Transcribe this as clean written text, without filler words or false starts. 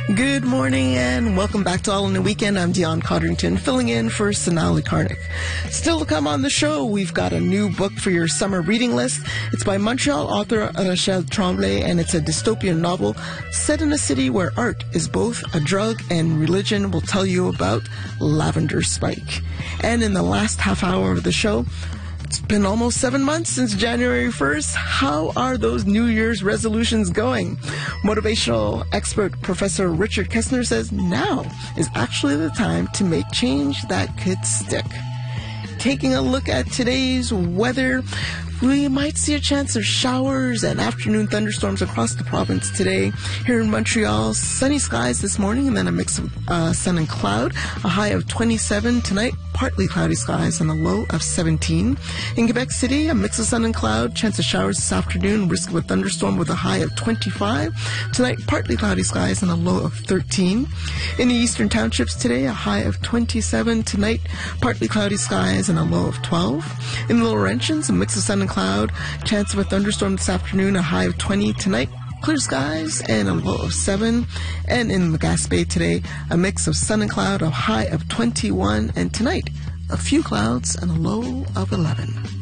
Good morning and welcome back to All in the Weekend. I'm Dion Codrington, filling in for Sonali Karnik. Still to come on the show, we've got a new book for your summer reading list. It's by Montreal author Rachel Tremblay, and it's a dystopian novel set in a city where art is both a drug and religion. We'll tell you about Lavender Spike. And in the last half hour of the show, it's been almost 7 months since January 1st. How are those New Year's resolutions going? Motivational expert Professor Richard Kessner says now is actually the time to make change that could stick. Taking a look at today's weather, we might see a chance of showers and afternoon thunderstorms across the province today. Here in Montreal, sunny skies this morning and then a mix of sun and cloud. A high of 27 tonight, partly cloudy skies and a low of 17. In Quebec City, a mix of sun and cloud, chance of showers this afternoon, risk of a thunderstorm with a high of 25. Tonight, partly cloudy skies and a low of 13. In the eastern townships today, a high of 27. Tonight, partly cloudy skies and a low of 12. In the Laurentians, a mix of sun and cloud, chance of a thunderstorm this afternoon, a high of 20. Tonight, clear skies and a low of 7. And in the Gaspé today, a mix of sun and cloud, a high of 21. And tonight, a few clouds and a low of 11.